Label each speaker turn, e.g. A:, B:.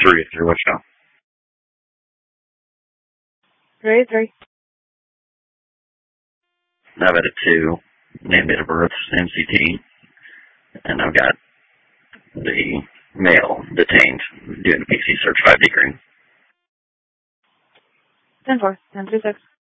A: 3 through Wichita.
B: 3.
A: I've had a 2, name, date of birth, MCT, and I've got the male detained doing the PC search 5 degree.
B: 10-4, 10-3-6.